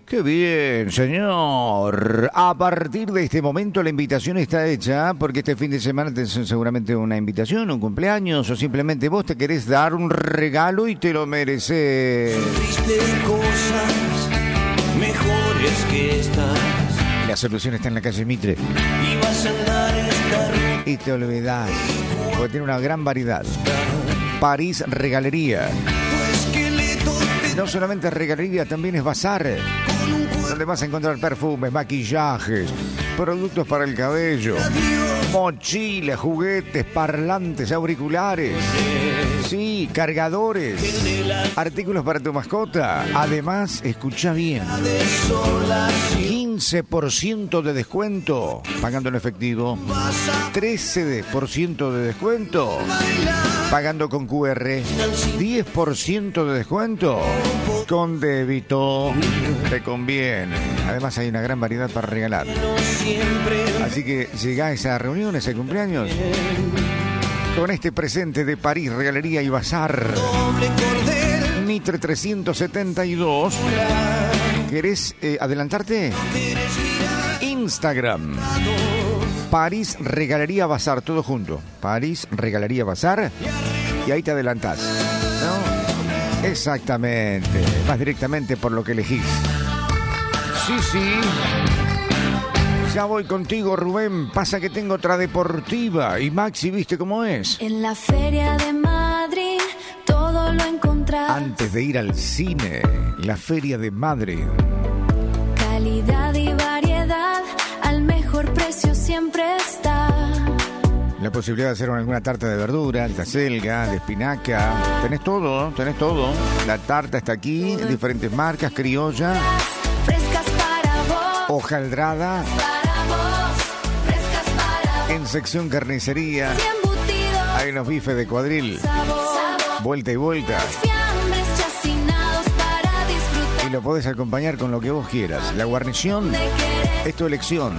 Qué bien, señor. A partir de este momento la invitación está hecha, porque este fin de semana tenés seguramente una invitación, un cumpleaños, o simplemente vos te querés dar un regalo y te lo mereces. Viste cosas mejores que estas. La solución está en la calle Mitre. Y vas a andar esta ruta. Y te olvidás, porque tiene una gran variedad. París Regalería. No solamente regalería, también es bazar, donde vas a encontrar perfumes, maquillajes, productos para el cabello, mochilas, juguetes, parlantes, auriculares, sí, cargadores, artículos para tu mascota. Además, escucha bien, 15% de descuento pagando en efectivo, 13% de descuento pagando con QR, 10% de descuento con débito. Te conviene. Además hay una gran variedad para regalar. Así que llegá a esa reunión, ese cumpleaños, con este presente de París Regalería y Bazar. Mitre 372. ¿Querés adelantarte? Instagram. París Regalería Bazar, todo junto. París Regalería Bazar. Y ahí te adelantás, ¿no? Exactamente. Vas directamente por lo que elegís. Sí. Ya voy contigo, Rubén. Pasa que tengo otra deportiva. Y Maxi, ¿viste cómo es? En la Feria de Madrid todo lo encontrás. Antes de ir al cine, la Feria de Madrid. Calidad y variedad al mejor precio siempre está. La posibilidad de hacer alguna tarta de verdura, de acelga, de espinaca. Tenés todo. La tarta está aquí, en diferentes marcas, criolla, Frescas para vos. hojaldrada, Para vos. Frescas para vos. en sección carnicería. Y embutidos. Hay unos bifes de cuadril, Sabor. vuelta y vuelta. Fiambres chacinados para disfrutar. Y lo podés acompañar con lo que vos quieras. La guarnición De querer es tu elección.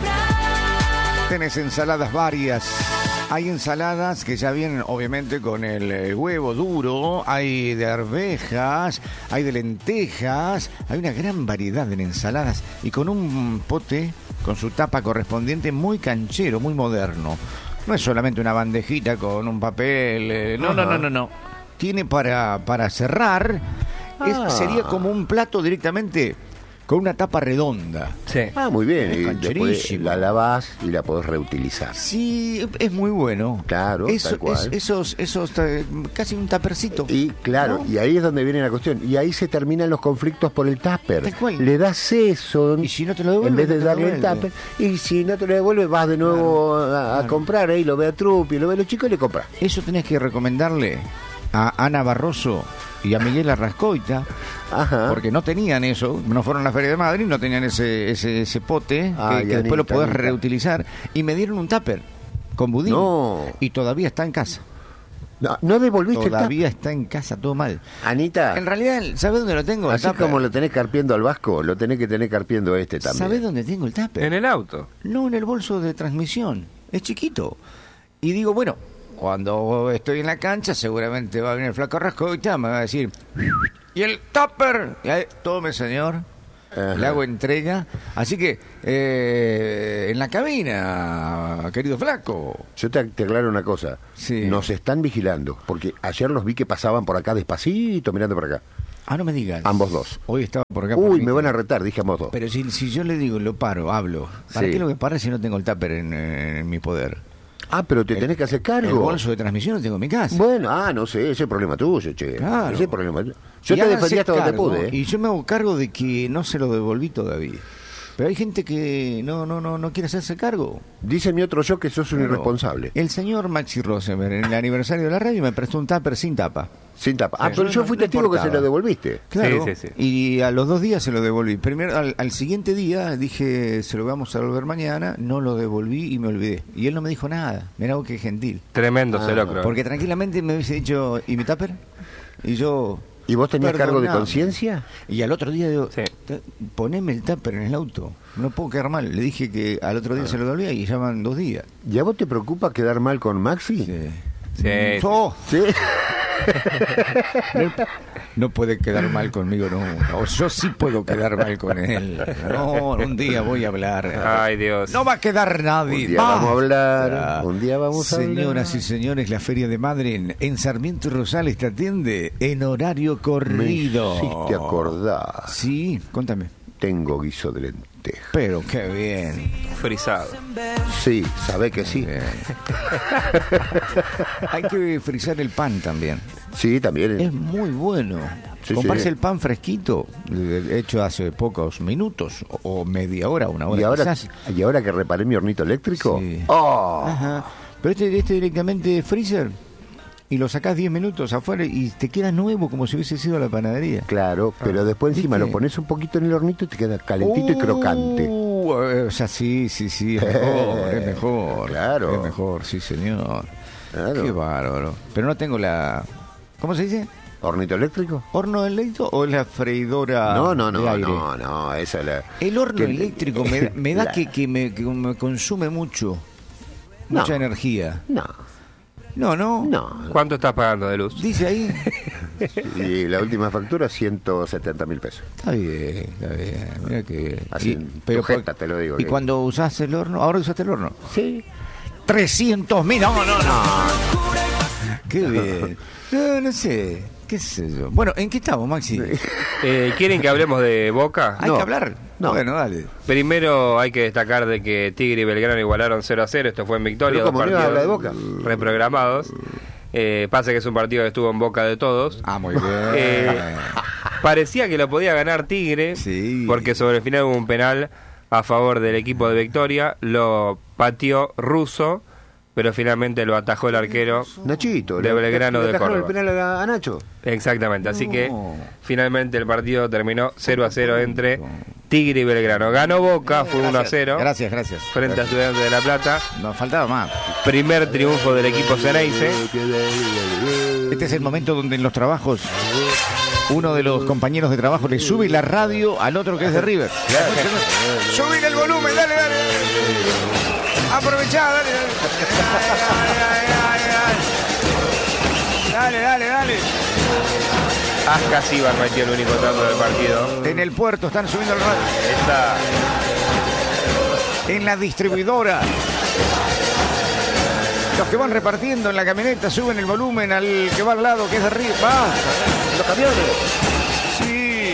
Tenés ensaladas varias. Hay ensaladas que ya vienen obviamente con el huevo duro, hay de arvejas, hay de lentejas, hay una gran variedad de ensaladas y con un pote, con su tapa correspondiente, muy canchero, muy moderno. No es solamente una bandejita con un papel, no. Tiene para cerrar, sería como un plato directamente con una tapa redonda. Sí. Muy bien. Es Y después cancherísimo. la lavás y la podés reutilizar. Sí, es muy bueno. Claro, tal cual. Esos, casi un tapercito. Y claro, ¿no? y ahí es donde viene la cuestión. Y ahí se terminan los conflictos por el tupper. Tal cual. Le das eso Y si no te lo devuelve, en vez de no te lo darle el devuelve. tupper. Y si no te lo devuelve, vas de nuevo a comprar. Ahí lo ve a Trupi, lo ve a los chicos y le compras. Eso tenés que recomendarle a Ana Barroso y a Miguel Arrascoita, Ajá. porque no tenían eso, no fueron a la Feria de Madrid, no tenían ese pote Ay, que después lo Anita, podés Anita. reutilizar. Y me dieron un tupper con budín. No. Y todavía está en casa. No devolviste Todavía está en casa, todo mal. el tupper. Anita, En realidad, ¿sabés dónde lo tengo? el así tupper? como lo tenés carpiendo al Vasco, lo tenés que tener carpiendo este también. ¿Sabés dónde tengo el tupper? En el auto. No, en el bolso de transmisión. Es chiquito. Y digo, bueno, cuando estoy en la cancha, seguramente va a venir el flaco Arrascoita, me va a decir, ¿y el tupper? Y ahí, tome, señor. Ajá. Le hago entrega. Así que, en la cabina, querido flaco. Yo te aclaro una cosa. Sí. Nos están vigilando, porque ayer los vi que pasaban por acá despacito, mirando por acá. Ah, no me digas. Ambos dos. Hoy estaba por acá. por Uy, mi- me van a retar, dije ambos dos. Pero si yo le digo, lo paro, hablo. ¿Para Sí. qué lo que parar si no tengo el tupper en mi poder? Ah, pero te tenés que hacer El cargo. bolso de transmisión lo tengo en mi casa. Bueno, no sé, ese es problema tuyo, che. Claro. Ese es problema tuyo. Yo Y te háganse defendí hasta donde cargo, pude, ¿eh? Y yo me hago cargo de que no se lo devolví todavía. Pero hay gente que no quiere hacerse cargo. Dice mi otro yo que sos un Pero irresponsable. El señor Maxi Rosenberg, en el aniversario de la radio, me prestó un tupper sin tapa. Sin tapa. Ah, Sí. pero yo No, fui no testigo que se importaba. lo devolviste. Claro. Sí. Y a los 2 días se lo devolví. Primero, al siguiente día dije, se lo vamos a devolver mañana. No lo devolví y me olvidé. Y él no me dijo nada. Mirá vos qué gentil. Tremendo celocro. Porque tranquilamente me hubiese dicho, ¿y mi tupper? Y yo... ¿Y vos tenías cargo de Perdoname. conciencia? Y al otro día digo, Sí. poneme el tupper en el auto, no puedo quedar mal. Le dije que al otro día se lo devolvía y ya van 2 días. ¿Y a vos te preocupa quedar mal con Maxi? Sí. Sí. Oh, ¿Sí? No puede quedar mal conmigo nunca. O yo sí puedo quedar mal con él. No, un día voy a hablar. Ay, Dios. No va a quedar nadie. Un día vamos a hablar. Basta. Un día vamos a hablar. Señoras y señores, la Feria de Madryn en Sarmiento y Rosales te atiende en horario Me corrido. hiciste acordar. Sí, contame. Tengo guiso de lenteja. Pero qué bien. Frisado. Sí, sabe que sí. Bien. Hay que frizar el pan también. Sí, también. Es muy bueno. Sí, Comprarse sí. el pan fresquito, hecho hace pocos minutos, o media hora, una hora quizás. ¿Y ahora que reparé mi hornito eléctrico? Sí. ¡Oh! Ajá. Pero este directamente freezer y lo sacás 10 minutos afuera y te queda nuevo como si hubiese sido a la panadería. Claro, pero después encima ¿viste? lo pones un poquito en el hornito y te queda calentito y crocante. O sea, sí, es mejor, es mejor. Claro. Es mejor, sí, señor. Claro. Qué bárbaro. Pero no tengo la... ¿Cómo se dice? ¿Hornito eléctrico? ¿Horno eléctrico o la freidora de aire? No, esa es la... El horno que- eléctrico me da que me que me consume mucha energía. No. No. ¿Cuánto estás pagando de luz? Dice ahí. Y la última factura, 170.000 pesos. Está bien. Mira que... Así, tu jeta, te lo digo. ¿Y cuando usás el horno? ¿Ahora usaste el horno? Sí. 300.000. No. Qué bien. No sé. ¿Qué sé yo? Bueno, ¿en qué estamos, Maxi? ¿Quieren que hablemos de Boca? ¿Hay No. que hablar? No. Bueno, dale. Primero hay que destacar de que Tigre y Belgrano igualaron 0-0. Esto fue en victoria. Pero Dos ¿cómo no iba a hablar de partidos Boca? reprogramados. Pasa que es un partido que estuvo en boca de todos. Ah, muy bien. Parecía que lo podía ganar Tigre, Sí. porque sobre el final hubo un penal a favor del equipo de Victoria. Lo pateó Russo, pero finalmente lo atajó el arquero. Nachito. De Belgrano ¿le de atajaron Córdoba. el penal a Nacho? Exactamente, así No. que finalmente el partido terminó 0-0 entre Tigre y Belgrano. Ganó Boca, fue 1-0 Gracias. frente a Estudiantes de La Plata. Nos faltaba más. Primer triunfo del equipo Ceneice. Este es el momento donde en los trabajos uno de los compañeros de trabajo le sube la radio al otro que es de River. Subir el volumen, dale. Aprovechá, dale. Dale. Ascasíbar metió el único tanto del partido. En el puerto están subiendo el radio. Esta En la distribuidora. Los que van repartiendo en la camioneta suben el volumen al que va al lado, que es de River. Va. Los camiones. Sí.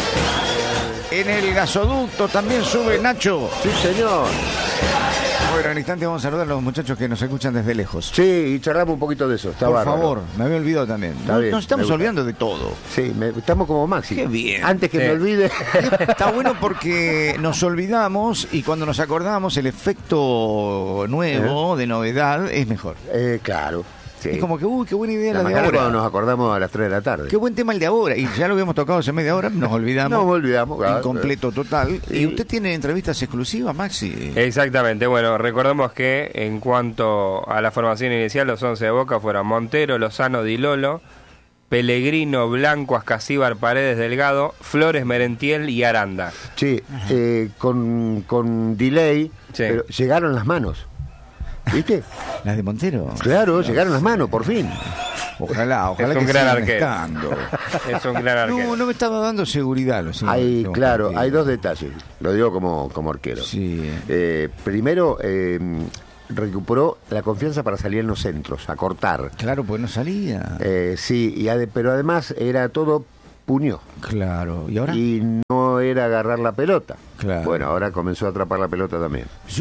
En el gasoducto también sube Nacho. Sí, señor. Bueno, en el instante vamos a saludar a los muchachos que nos escuchan desde lejos. Sí, y charlamos un poquito de eso. Está Por bárbaro. favor, me había olvidado también. Está bien, Nos estamos me gusta. olvidando de todo. Sí, estamos como Maxi. Qué bien. Antes que Sí. me olvide. Está bueno porque nos olvidamos y cuando nos acordamos el efecto nuevo, de novedad, es mejor. Claro. Sí. Es como que, uy, qué buena idea La la de mañana ahora. cuando nos acordamos a las 3 de la tarde. Qué buen tema el de ahora. Y ya lo habíamos tocado hace media hora, nos olvidamos. Nos olvidamos, claro. Incompleto total. Y- ¿Y usted tiene entrevistas exclusivas, Maxi? Exactamente, bueno, recordemos que en cuanto a la formación inicial, los 11 de Boca fueron Montero, Lozano, Di Lolo, Pellegrino, Blanco, Ascasíbar, Paredes, Delgado, Flores, Merentiel y Aranda. Sí, con delay, Sí. pero llegaron las manos. ¿Viste? ¿Las de Montero? Claro, llegaron las manos, por fin. Ojalá Es un que gran sigan arquero. estando. Es un gran arquero. No me estaba dando seguridad. Lo sigo- Hay, tengo claro, partido. hay dos detalles. Lo digo como arquero. Sí. Primero, recuperó la confianza para salir en los centros, a cortar. Claro, pues no salía. Sí, pero además era todo puño. Claro. ¿Y ahora? Y no era agarrar la pelota. Claro. Bueno, ahora comenzó a atrapar la pelota también. Yo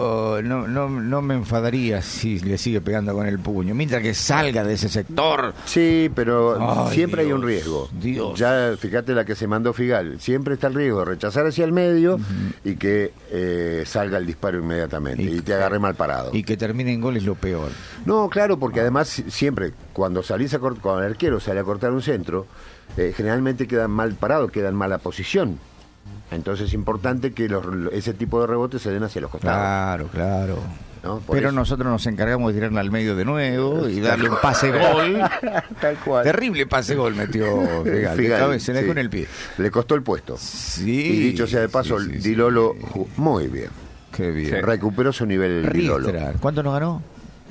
no me enfadaría si le sigue pegando con el puño. Mientras que salga de ese sector. Sí, pero Ay, siempre hay Dios, un riesgo. Dios. Ya, fíjate la que se mandó Figal. Siempre está el riesgo de rechazar hacia el medio y que salga el disparo inmediatamente y te agarre mal parado. Y que termine en gol es lo peor. No, claro, porque además siempre cuando salís cuando el arquero sale a cortar un centro, generalmente quedan mal parados, quedan en mala posición. Entonces es importante que ese tipo de rebotes se den hacia los costados. Claro. ¿no? Por Pero eso. nosotros nos encargamos de tirarla al medio de nuevo y darle un pase gol. Tal cual. Terrible pase gol metió Figal. De Figal, cabeza, se le sí. dejó en el pie. Le costó el puesto. Sí. Y dicho sea de paso, sí, Di Lolo muy bien. Qué bien. Sí. Recuperó su nivel Di Lolo. Riestra. ¿Cuánto nos ganó?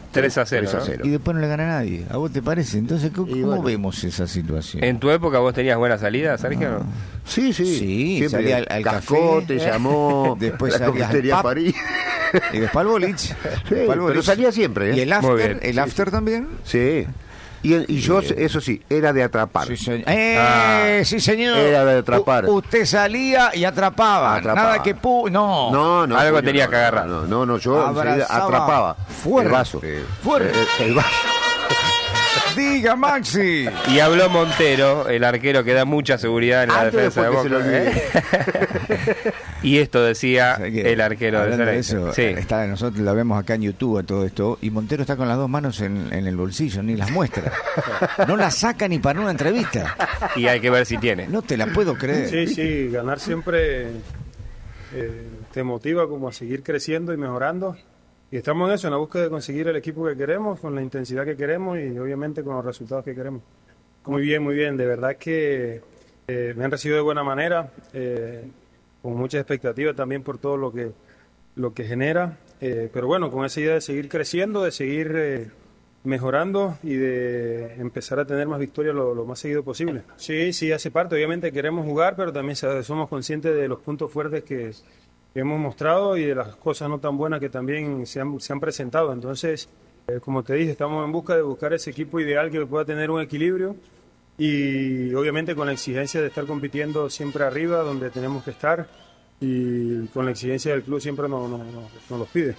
3-0, ¿no? 3-0. Y después no le gana a nadie. ¿A vos te parece? Entonces, ¿cómo bueno. vemos esa situación? ¿En tu época vos tenías buena salida, Sergio? Sí, Sí, siempre salía al Cascote, café. llamó, Después la salías al cafetería pub. París. Y después al boliche. Después al boliche. Pero salía siempre, ¿eh? ¿Y el Muy bien. after? ¿El after también? Sí. Y yo, eso sí, era de atrapar. Sí, señor. Ah. Sí, señor. Era de atrapar. Usted salía y atrapaba. Atrapaba. Nada que no. No, Algo coño, tenía que agarrar. No, yo enseguida Abrazaba atrapaba fuerte, el vaso. fuerte. El vaso. Diga, Maxi. Y habló Montero, el arquero que da mucha seguridad en la Antes defensa de después que Boca. se lo olvide. Y esto decía ¿Sabés qué? el arquero de Hablando de Sarmiento. eso, Sí. está, nosotros lo vemos acá en YouTube a todo esto, y Montero está con las dos manos en el bolsillo, ni las muestra. No las saca ni para una entrevista. Y hay que ver si tiene. No te la puedo creer. Sí, ganar siempre te motiva como a seguir creciendo y mejorando. Y estamos en eso, en la búsqueda de conseguir el equipo que queremos, con la intensidad que queremos y obviamente con los resultados que queremos. Muy bien. De verdad que me han recibido de buena manera, con muchas expectativas también por todo lo que genera. Pero bueno, con esa idea de seguir creciendo, de seguir mejorando y de empezar a tener más victorias lo más seguido posible. Sí, hace parte. Obviamente queremos jugar, pero también somos conscientes de los puntos fuertes que hemos mostrado y de las cosas no tan buenas que también se han presentado. Entonces, como te dije, estamos en busca de buscar ese equipo ideal que pueda tener un equilibrio y obviamente con la exigencia de estar compitiendo siempre arriba, donde tenemos que estar, y con la exigencia del club siempre nos los pide.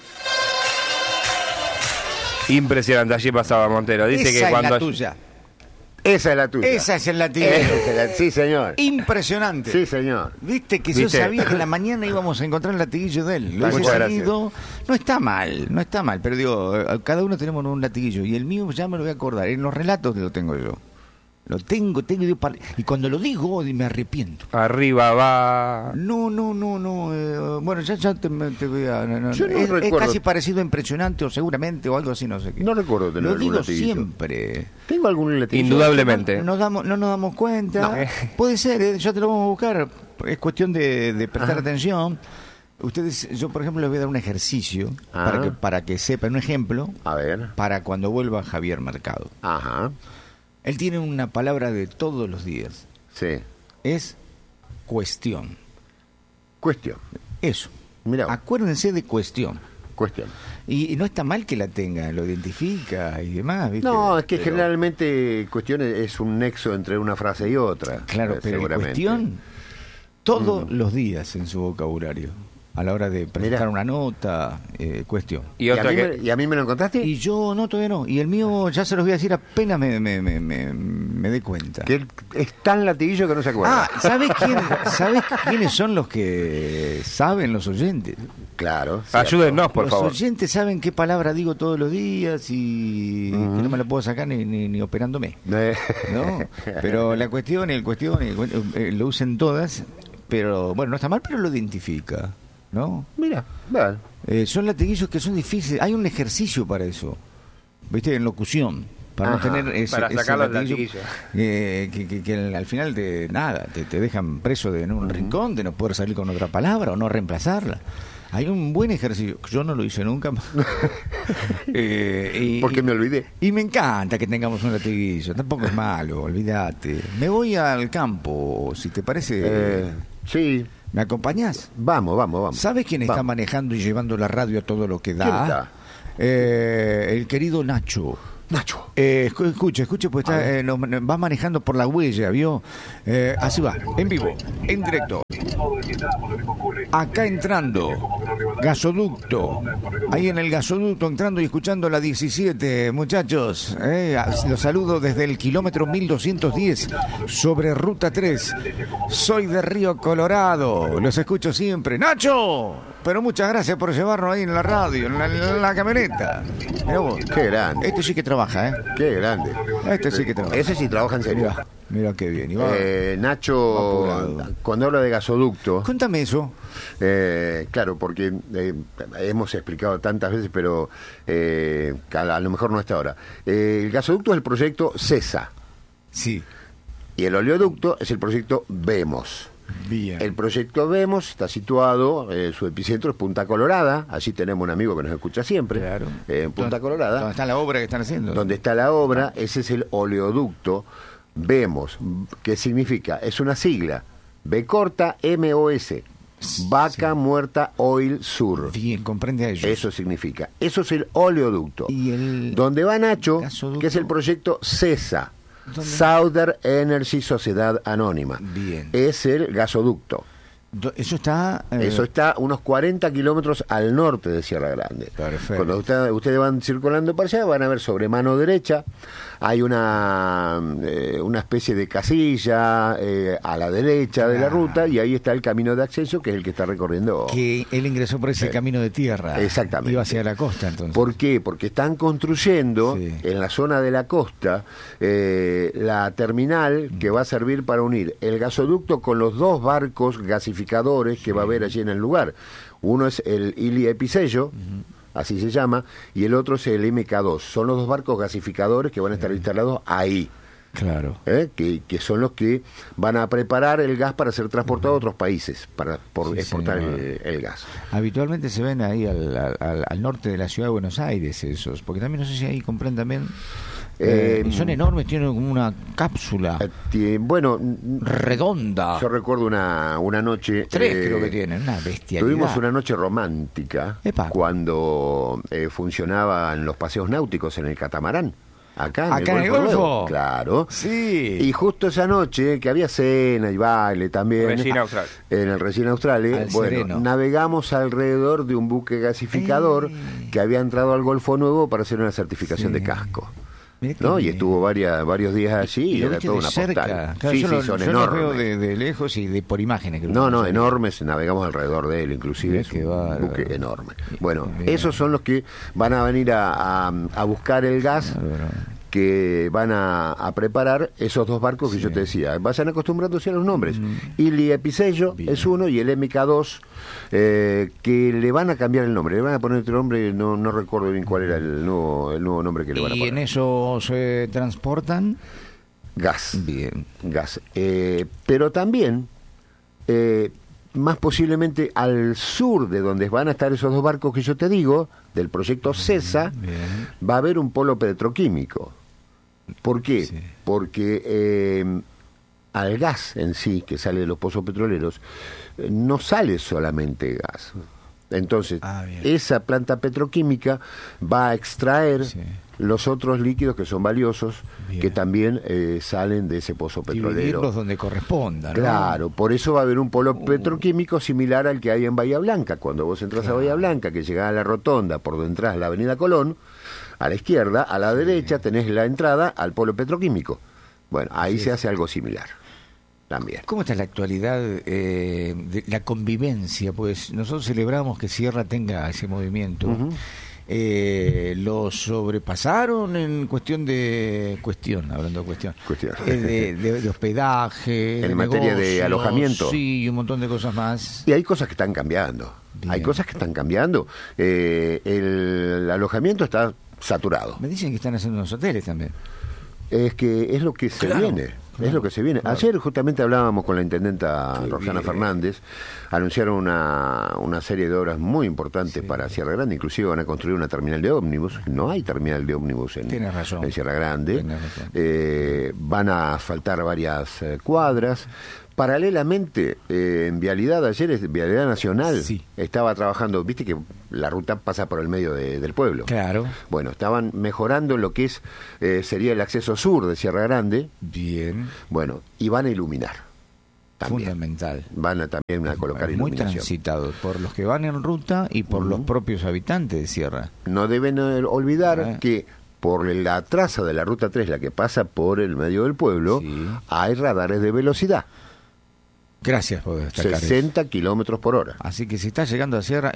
Impresionante, allí pasaba Montero. Dice Esa que es cuando la tuya. Esa es la tuya. Esa es el latillo. Sí, señor. Impresionante. Sí, señor. Viste que ¿Viste? yo sabía que en la mañana íbamos a encontrar el latiguillo de él. Lo Muchas hubiese gracias. seguido. No está mal, pero digo, cada uno tenemos un latiguillo y el mío ya me lo voy a acordar. En los relatos lo tengo yo. Lo tengo y cuando lo digo me arrepiento. arriba va... No. Bueno, ya te voy a... no. Yo no Es recuerdo. casi parecido a impresionante o seguramente o algo así, no sé qué. No recuerdo tener Lo algún digo latiguillo. siempre. Tengo algún latillo. Indudablemente. No nos damos cuenta. Puede ser, ya te lo vamos a buscar. Es cuestión de prestar atención. Ustedes, yo por ejemplo les voy a dar un ejercicio Ah. para que sepan, un ejemplo, A ver. para cuando vuelva Javier Mercado. Ajá. Él tiene una palabra de todos los días. Sí. Es cuestión. Cuestión. Eso. Mirá. Acuérdense de cuestión. Cuestión. Y no está mal que la tenga, lo identifica y demás, ¿viste? No, es que Pero- generalmente cuestión es un nexo entre una frase y otra. Claro, pero el seguramente. cuestión todos los días en su vocabulario. A la hora de presentar Mirá. una nota, cuestión. Y ¿Y a, otra mí que... ¿Y a mí me lo encontraste? Y yo no, todavía no. Y el mío ya se los voy a decir apenas me dé cuenta. Que él es tan latiguillo que no se acuerda. Ah, ¿sabes quiénes son los que saben, los oyentes? Claro. Ayúdennos, por Los favor. oyentes saben qué palabra digo todos los días y que no me la puedo sacar ni operándome. ¿No? Pero la cuestión, lo usen todas, pero bueno, no está mal, pero lo identifica, ¿no? Mira, vale. Son latiguillos que son difíciles, hay un ejercicio para eso, ¿viste? En locución, para Ajá, no tener ese, para sacar los latiguillo, que al final te dejan preso en un rincón de no poder salir con otra palabra o no reemplazarla. Hay un buen ejercicio, yo no lo hice nunca. Porque me olvidé. Y me encanta que tengamos un latiguillo, tampoco es malo, olvídate. Me voy al campo, si te parece, Sí. ¿me acompañás? Vamos. ¿Sabes quién está Vamos. manejando y llevando la radio a todo lo que da? ¿Quién está? El querido Nacho. Nacho. Escuche, pues está, nos va manejando por la huella, ¿vio? Así va, en vivo, en directo. Acá entrando, gasoducto. Ahí en el gasoducto entrando y escuchando la 17, muchachos. Los saludo desde el kilómetro 1210 sobre Ruta 3. Soy de Río Colorado, los escucho siempre. ¡Nacho! Pero muchas gracias por llevarnos ahí en la radio, en la camioneta. Mirá vos. Qué grande. Este sí que trabaja, ¿eh? Qué grande. Este sí que trabaja. Ese sí trabaja en serio. Mira qué bien. Y va. Nacho, apurado. cuando habla de gasoducto, Contame eso. claro, porque hemos explicado tantas veces, pero a lo mejor no hasta ahora. El gasoducto es el proyecto CESA Sí. y el oleoducto es el proyecto VEMOS. Bien. El proyecto Vemos está situado, su epicentro es Punta Colorada, allí tenemos un amigo que nos escucha siempre, Claro. en Punta Colorada. ¿Dónde está la obra que están haciendo? Donde está la obra, ese es el oleoducto Vemos, que significa, es una sigla, B corta MOS, Vaca Muerta Oil Sur. Bien, comprende a ellos. Eso significa, eso es el oleoducto. Y el Donde va Nacho, gasoducto. que es el proyecto CESA, ¿Dónde? Southern Energy Sociedad Anónima. Bien. Es el gasoducto. Eso está... Eso está unos 40 kilómetros al norte de Sierra Grande. Perfecto. Cuando ustedes van circulando para allá, van a ver sobre mano derecha, hay una especie de casilla a la derecha de la ruta, y ahí está el camino de acceso, que es el que está recorriendo. que él ingresó por ese camino de tierra. Exactamente. Iba hacia la costa, entonces. ¿Por qué? Porque están construyendo Sí. en la zona de la costa la terminal que va a servir para unir el gasoducto con los dos barcos gasificadores que va a haber allí en el lugar. Uno es el Ili Episello, así se llama, y el otro es el MK2. Son los dos barcos gasificadores que van a estar instalados ahí. Claro. Que son los que van a preparar el gas para ser transportado a otros países, por Sí, exportar señor. el gas. Habitualmente se ven ahí al norte de la ciudad de Buenos Aires esos, porque también no sé si ahí compran también. Y son enormes, tienen como una cápsula Bueno, redonda. yo recuerdo una noche... 3 creo que tienen, una bestialidad. Tuvimos una noche romántica Epa. cuando funcionaban los paseos náuticos en el catamarán. Acá ¿Acá en el Golfo? Nuevo. Claro. Sí. Y justo esa noche, que había cena y baile también. Regina Austral. En el Regina Australe, Al Sereno. bueno, navegamos alrededor de un buque gasificador que había entrado al Golfo Nuevo para hacer una certificación de casco. Mirá que ¿No? Y bien. estuvo varios días allí y lo era viste toda de una cerca. postal. Claro, Sí, yo sí, lo- son yo los veo enormes. de lejos y de por imágenes. creo. No, enormes, navegamos alrededor de él, inclusive Mirá es qué un bárbaro. buque enorme. Bueno, Bien. esos son los que van a venir a buscar el gas Bárbaro. que van a preparar esos dos barcos que yo te decía. Vayan acostumbrándose a los nombres. Ili Episello Bien. es uno y el MK2 que le van a cambiar el nombre. Le van a poner otro nombre, no recuerdo bien cuál era el nuevo nombre que le van a ¿Y poner. en eso se transportan? Gas. Bien. Gas. Pero también, más posiblemente al sur de donde van a estar esos dos barcos que yo te digo, del proyecto CESA, Bien. va a haber un polo petroquímico. ¿Por qué? Sí. Porque al gas en sí, que sale de los pozos petroleros, no sale solamente gas. Entonces, Bien. esa planta petroquímica va a extraer Sí. los otros líquidos que son valiosos, Bien. que también salen de ese pozo petrolero. Dividirlos donde corresponda, ¿no? Claro, por eso va a haber un polo petroquímico similar al que hay en Bahía Blanca. Cuando vos entras a Bahía Blanca, que llegás a la rotonda por donde entras a la avenida Colón, a la izquierda, a la derecha tenés la entrada al polo petroquímico. Bueno, ahí se hace algo similar también. ¿Cómo está la actualidad de la convivencia? Pues nosotros celebramos que Sierra tenga ese movimiento. ¿Lo sobrepasaron en cuestión, hablando de cuestión, Cuestión. de hospedaje, En de materia de negocios, alojamiento. Sí, y un montón de cosas más. Y hay cosas que están cambiando. Bien. Hay cosas que están cambiando. El alojamiento está saturado. Me dicen que están haciendo unos hoteles también. Es que es lo que se Claro, viene. Es lo que se viene. Ayer justamente hablábamos con la intendenta Qué Roxana bien. Fernández. Anunciaron una serie de obras muy importantes para Sierra Grande. Inclusive van a construir una terminal de ómnibus. No hay terminal de ómnibus Tienes razón. en Sierra Grande. Tienes razón. Van a asfaltar varias cuadras. Paralelamente, en Vialidad, ayer es Vialidad Nacional, Sí. estaba trabajando, viste que la ruta pasa por el medio del pueblo. Claro. Bueno, estaban mejorando lo que sería el acceso sur de Sierra Grande, Bien. bueno, y van a iluminar. También. Fundamental. Van a también a colocar Muy iluminación. transitado por los que van en ruta y por los propios habitantes de Sierra. No deben olvidar Ah. que por la traza de la Ruta 3, la que pasa por el medio del pueblo, Sí. hay radares de velocidad, Gracias por destacar eso. 60 kilómetros por hora, Así que si estás llegando a Sierra,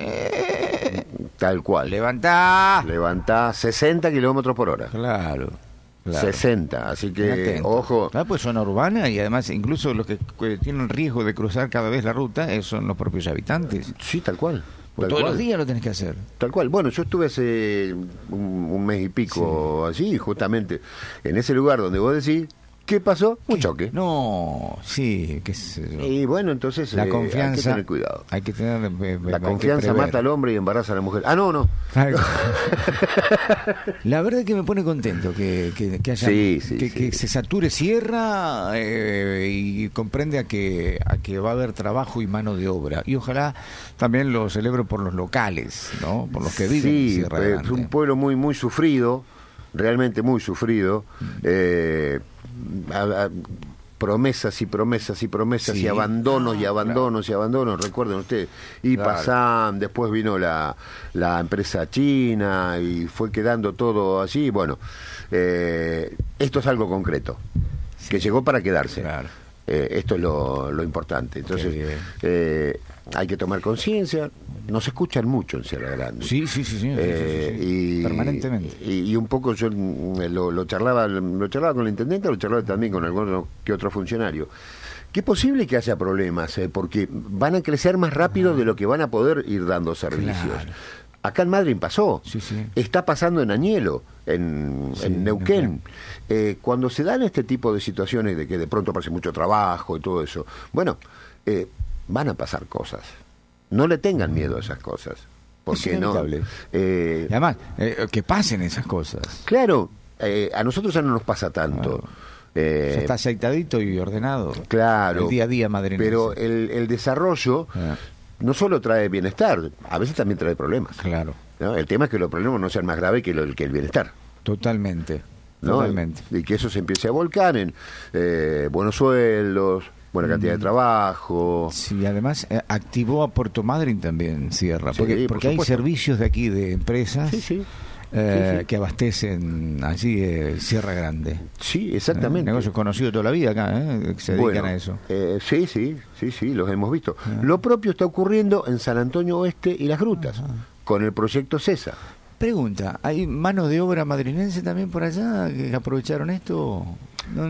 tal cual. ¡levantá! Levantá 60 kilómetros por hora. Claro. 60, así Estén que atentos. ojo. Claro, pues zona urbana y además incluso los que tienen riesgo de cruzar cada vez la ruta son los propios habitantes. Sí, tal cual. Pues Tal todos cual. los días lo tenés que hacer. Tal cual. Bueno, yo estuve hace un mes y pico allí, justamente en ese lugar donde vos decís, ¿Qué pasó? Un choque. No, sí, qué sé yo. Y bueno, entonces La confianza, hay que tener cuidado. Hay que tener, La hay que confianza prever. mata al hombre y embaraza a la mujer. Ah, no. La verdad es que me pone contento que haya, Sí, que se sature Sierra y comprende a que va a haber trabajo y mano de obra. Y ojalá también lo celebro por los locales, ¿no? Por los que viven en Sí, Sierra es Grande. un pueblo muy, muy sufrido, realmente muy sufrido. Promesas y promesas y promesas, Sí. y abandonos y abandonos y abandonos, recuerden ustedes. Y Claro. pasan, después vino la empresa china y fue quedando todo así. Bueno, esto es algo concreto, que llegó para quedarse. Claro. Esto es lo importante. Entonces, hay que tomar conciencia. Nos escuchan mucho en Sierra Grande. Sí. Y Permanentemente. Y un poco yo lo charlaba con la intendente, lo charlaba también con alguno que otro funcionario. Que es posible que haya problemas, porque van a crecer más rápido de lo que van a poder ir dando servicios. Claro. Acá en Madryn pasó, Sí. está pasando en Añelo, en Neuquén. Cuando se dan este tipo de situaciones de que de pronto aparece mucho trabajo y todo eso, bueno, van a pasar cosas. No le tengan miedo a esas cosas. Porque no. inevitable. Y además, que pasen esas cosas. Claro, a nosotros ya no nos pasa tanto. Ya está aceitadito y ordenado. Claro. El día a día madrileño. Pero el desarrollo no solo trae bienestar, a veces también trae problemas. Claro. ¿No? El tema es que los problemas no sean más graves que el bienestar. Totalmente. ¿No? Totalmente. Y que eso se empiece a volcar en buenos sueldos, buena cantidad de trabajo. Sí, además activó a Puerto Madryn también Sierra, Sí, porque por hay supuesto. servicios de aquí de empresas Sí. que abastecen allí Sierra Grande. Sí, exactamente. Negocio conocido toda la vida acá, que se dedican Bueno, a eso. Sí, los hemos visto. Lo propio está ocurriendo en San Antonio Oeste y Las Grutas, con el proyecto CESA. Pregunta, ¿hay mano de obra madrinense también por allá que aprovecharon esto? No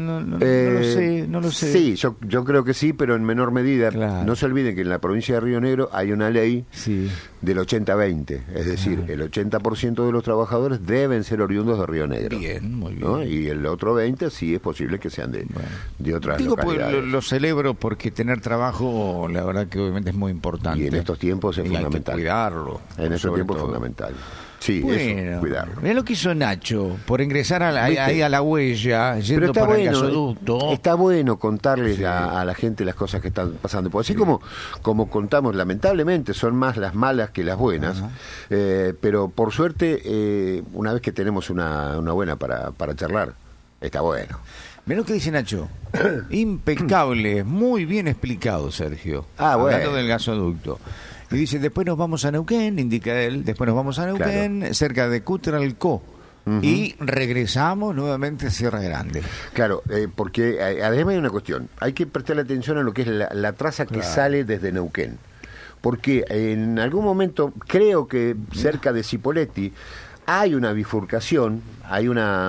lo sé. Sí, yo creo que sí, pero en menor medida. Claro. No se olviden que en la provincia de Río Negro hay una ley Sí. del 80-20, es decir, el 80% de los trabajadores deben ser oriundos de Río Negro. Bien, muy bien. ¿No? Y el otro 20 sí es posible que sean de otras Digo, pues, localidades. lo celebro porque tener trabajo, la verdad que obviamente es muy importante. Y en estos tiempos es Y hay que fundamental. cuidarlo. En estos sobre tiempos es todo. fundamental. Sí, eso, Bueno, cuidarlo. mirá lo que hizo Nacho por ingresar ¿Viste? ahí a la huella, Pero yendo está para el bueno, gasoducto. está bueno contarles Sí. a la gente las cosas que están pasando. Porque así como contamos, lamentablemente son más las malas que las buenas, pero por suerte, una vez que tenemos una buena para charlar, está bueno. Mirá lo que dice Nacho. Impecable, muy bien explicado, Sergio. Ah, bueno. Hablando del gasoducto. Y dice, después nos vamos a Neuquén, indica él, después nos vamos a Neuquén, cerca de Cutralcó. Y regresamos nuevamente a Sierra Grande. Claro, porque además hay una cuestión. Hay que prestarle atención a lo que es la traza que sale desde Neuquén. Porque en algún momento, creo que cerca de Cipolletti, hay una bifurcación, hay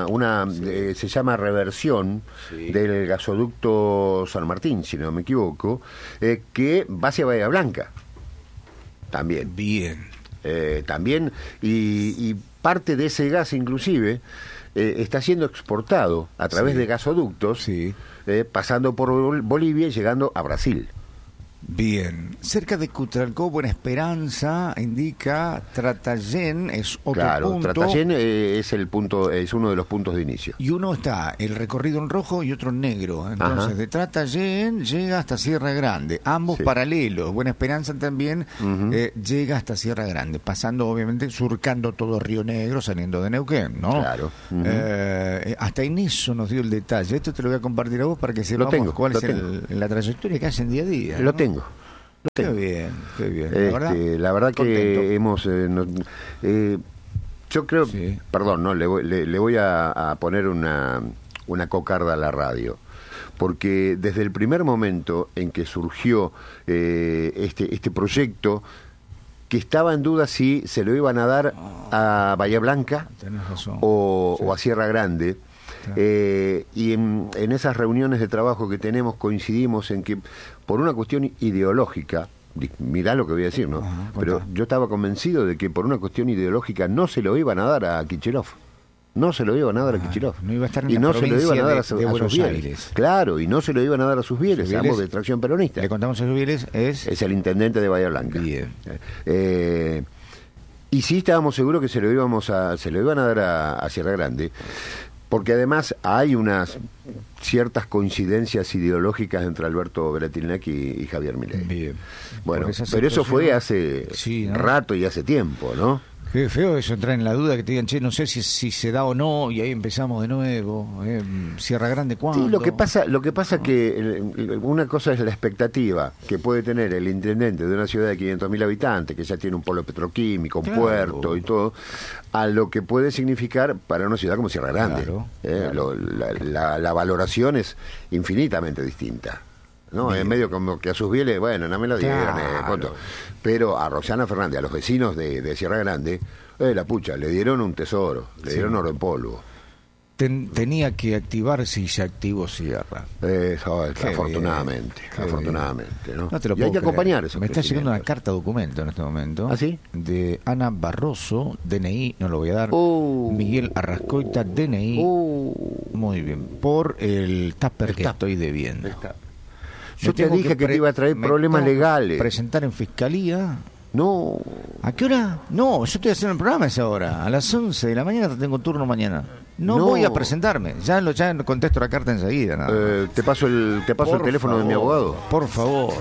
se llama reversión del gasoducto San Martín, si no me equivoco, que va hacia Bahía Blanca. También. Bien. También, y parte de ese gas inclusive está siendo exportado a través de gasoductos, pasando por Bolivia y llegando a Brasil. Bien. Cerca de Cutralcó, Buena Esperanza, indica Tratayén, es otro Claro, punto. Tratayén es uno de los puntos de inicio. Y uno está el recorrido en rojo y otro en negro. Entonces, Ajá. de Tratayén llega hasta Sierra Grande. Ambos Sí. paralelos. Buena Esperanza también llega hasta Sierra Grande. Pasando, obviamente, surcando todo Río Negro, saliendo de Neuquén, ¿no? Claro. Hasta en eso nos dio el detalle. Esto te lo voy a compartir a vos para que sepamos tengo, cuál lo es tengo. la trayectoria que hacen día a día. Lo ¿no? tengo. Qué bien, qué bien. La verdad contento. que hemos... yo creo... Sí. Perdón, no le voy a poner una cocarda a la radio. Porque desde el primer momento en que surgió este proyecto, que estaba en duda si se lo iban a dar a Bahía Blanca Tenés razón. o a Sierra Grande. Claro. Y en esas reuniones de trabajo que tenemos coincidimos en que por una cuestión ideológica, mirá lo que voy a decir, ¿no? Ajá, Pero contá. yo estaba convencido de que por una cuestión ideológica no se lo iban a dar a Kichilov. No se lo iban a dar a Kicillof. no iba a estar en y la no se lo provincia iban a dar de a sus Buenos fieles. Aires. Claro, y no se lo iban a dar a sus fieles, Sus ambos fieles, de tracción peronista. Le contamos a Vélez, Es el intendente de Bahía Blanca. Bien. Y sí estábamos seguros que se lo iban a dar a Sierra Grande, porque además hay unas ciertas coincidencias ideológicas entre Alberto Beratilnac y Javier Milei. Bien. Bueno, Por esa pero eso fue situación- hace Sí, ¿no? rato y hace tiempo, ¿no? Qué feo eso, entrar en la duda, que te digan, che, no sé si se da o no, y ahí empezamos de nuevo. Sierra Grande, ¿cuándo? Sí, lo que pasa que una cosa es la expectativa que puede tener el intendente de una ciudad de 500.000 habitantes, que ya tiene un polo petroquímico, un Claro. puerto y todo, a lo que puede significar para una ciudad como Sierra Grande. Claro. La valoración es infinitamente distinta. ¿No? Es medio como que a sus bieles, bueno, no me lo digan, Claro. punto. Pero a Roxana Fernández, a los vecinos de Sierra Grande, la pucha, le dieron un tesoro, le dieron oro en polvo. Tenía que activarse y se activó Sierra. Afortunadamente, Qué afortunadamente, ¿no? No te lo Y hay puedo que creer. acompañar eso. Me está llegando una carta documento en este momento. ¿Ah, sí? De Ana Barroso, DNI, no lo voy a dar. Miguel Arrascoita, DNI. Muy bien. Por el tupper que estoy debiendo. Yo Me te tengo dije que te iba a traer me problemas tengo que legales. Presentar en fiscalía. No, ¿A qué hora? No, yo estoy haciendo el programa a esa hora. A las 11 de la mañana tengo turno mañana. No, No. voy a presentarme. Ya contesto la carta enseguida. nada más. te paso el Por teléfono de mi favor, abogado. Por favor.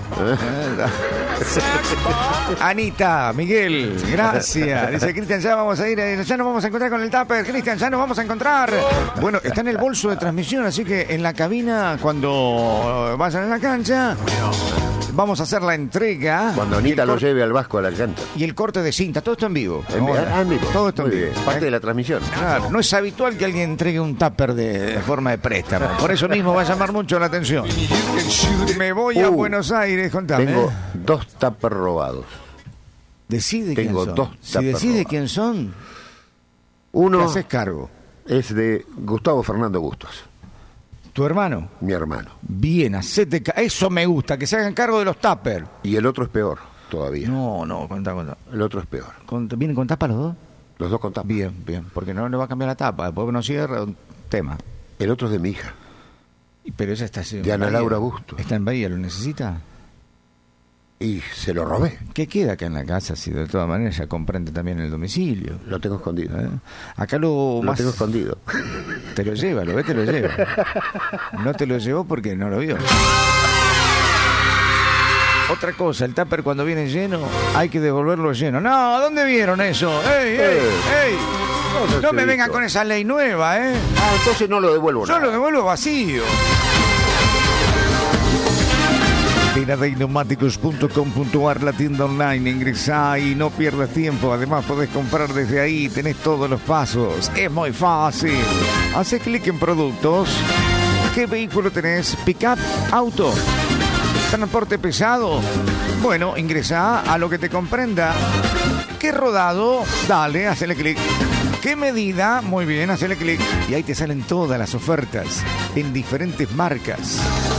Anita, Miguel, gracias. Dice Cristian, ya vamos a ir, ya nos vamos a encontrar con el tupper. Cristian, ya nos vamos a encontrar. Bueno, está en el bolso de transmisión, así que en la cabina, cuando vayan a la cancha, vamos a hacer la entrega. Cuando Anita lo lleve al Vasco a la cancha. Y el corte de cinta, todo esto en vivo. En vivo. Todo esto en Muy vivo. bien, parte de la transmisión. Claro, no es habitual que alguien entregue un tupper de forma de préstamo. Por eso mismo va a llamar mucho la atención. Me voy a Buenos Aires, contame. Tengo 2 tuppers robados. Decide Tengo quién 2 son. Si tuppers decide robados. quién son, te Uno haces cargo. es de Gustavo Fernando Bustos, Tu hermano. mi hermano. Bien, hacete eso me gusta, que se hagan cargo de los tuppers. Y el otro es peor todavía. No, contá. El otro es peor. ¿Vienen con tapa los dos? Los 2 con tapa. Bien, porque no le va a cambiar la tapa. Después que no cierra, un tema. El otro es de mi hija. Pero esa está en De Ana Bahía. Laura Bustos. ¿Está en Bahía? ¿Lo necesita? Y se lo robé. ¿Qué queda acá en la casa si de todas maneras ya comprende también el domicilio? Lo tengo escondido. Acá lo más... tengo escondido. Te lo lleva, lo ve, te lo lleva. No te lo llevó porque no lo vio. Otra cosa, el tupper cuando viene lleno, hay que devolverlo lleno. No, ¿dónde vieron eso? ¡Ey! No me vengan con esa ley nueva, ¿eh? Entonces no lo devuelvo. Yo lo devuelvo vacío. Pinadeyneumáticos.com.ar, la tienda online, ingresá y no pierdas tiempo. Además podés comprar desde ahí, tenés todos los pasos. Es muy fácil. Haces clic en productos. ¿Qué vehículo tenés? ¿Pick-up? ¿Auto? ¿Transporte pesado? Bueno, ingresá a lo que te comprenda. ¿Qué rodado? Dale, hacele clic. ¿Qué medida? Muy bien, hacele clic. Y ahí te salen todas las ofertas en diferentes marcas.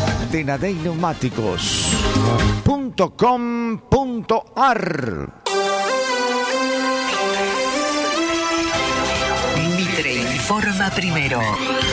Denadeyneumáticos.com.ar. Mitre informa primero.